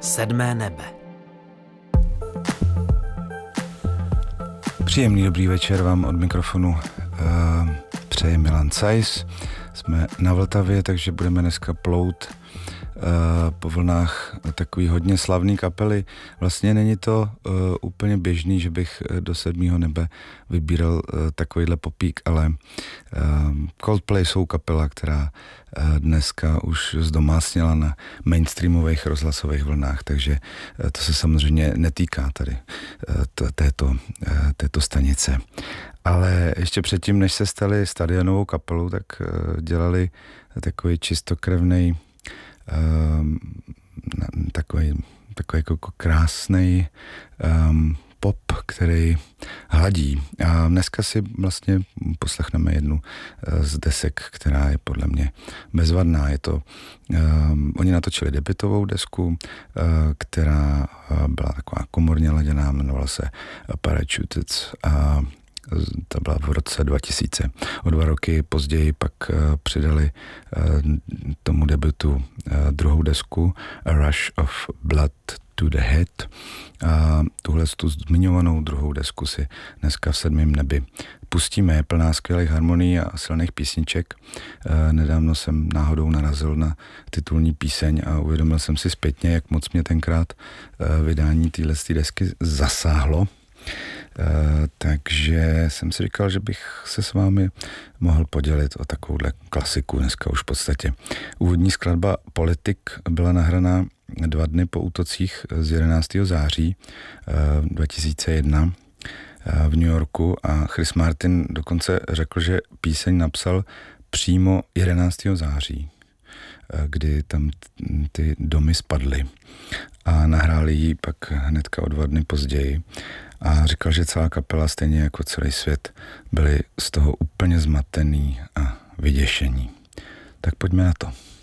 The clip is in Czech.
Sedmé nebe. Příjemný dobrý večer vám od mikrofonu přeje Milan Cajs. Jsme na Vltavě, takže budeme dneska plout po vlnách takový hodně slavný kapely. Vlastně není to úplně běžný, že bych do sedmého nebe vybíral takovýhle popík, ale Coldplay jsou kapela, která dneska už zdomácněla na mainstreamových rozhlasových vlnách, takže to se samozřejmě netýká tady této stanice. Ale ještě předtým, než se stali stadionovou kapelou, tak dělali takový čistokrevnej takový jako krásnej pop, který hladí. A dneska si vlastně poslechneme jednu z desek, která je podle mě bezvadná. Je to, oni natočili debutovou desku, která byla taková komorně laděná, jmenovala se Parachuted a ta byla v roce 2000. O 2 roky později pak přidali tomu debutu druhou desku A Rush of Blood to the Head. A tuhle tu zmiňovanou druhou desku si dneska v sedmém nebi pustíme. Je plná skvělých harmonií a silných písniček. Nedávno jsem náhodou narazil na titulní píseň a uvědomil jsem si zpětně, jak moc mě tenkrát vydání téhle desky zasáhlo. Takže jsem si říkal, že bych se s vámi mohl podělit o takovouhle klasiku dneska už v podstatě. Úvodní skladba Politik byla nahraná 2 dny po útocích z 11. září 2001 v New Yorku a Chris Martin dokonce řekl, že píseň napsal přímo 11. září, kdy tam ty domy spadly a nahráli ji pak hnedka o 2 dny později a říkal, že celá kapela, stejně jako celý svět, byli z toho úplně zmatený a vyděšení. Tak pojďme na to.